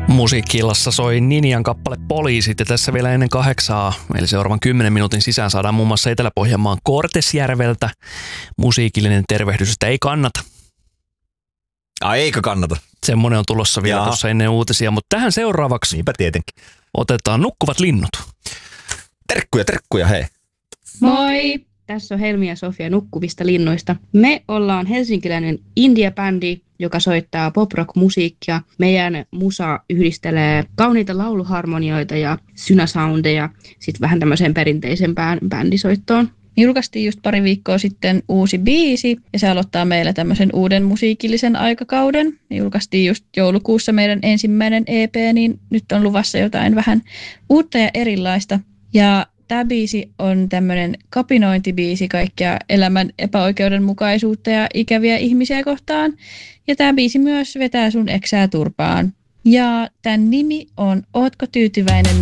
Musiikki-illassa soi Ninjan kappale Poliisit ja tässä vielä ennen 8, eli seuraavan 10 minuutin sisään saadaan muun muassa Etelä-Pohjanmaan Kortesjärveltä musiikillinen tervehdys, että ei kannata. Eikö kannata? Semmoinen on tulossa vielä tuossa ennen uutisia, mutta tähän seuraavaksi niinpä tietenkin otetaan Nukkuvat linnut. Terkkuja, hei. Moi! Tässä on Helmi ja Sofia Nukkuvista linnuista. Me ollaan helsinkiläinen indie-bändi, joka soittaa pop-rock-musiikkia. Meidän musa yhdistelee kauniita lauluharmonioita ja synäsoundeja sitten vähän tämmöiseen perinteisempään bändisoittoon. Julkaistiin just pari viikkoa sitten uusi biisi ja se aloittaa meillä tämmöisen uuden musiikillisen aikakauden. Me julkaistiin just joulukuussa meidän ensimmäinen EP, niin nyt on luvassa jotain vähän uutta ja erilaista. Ja tämä biisi on tämmöinen kapinointibiisi kaikkea elämän epäoikeudenmukaisuutta ja ikäviä ihmisiä kohtaan. Ja tämä biisi myös vetää sun eksää turpaan. Ja tämän nimi on Ootko tyytyväinen?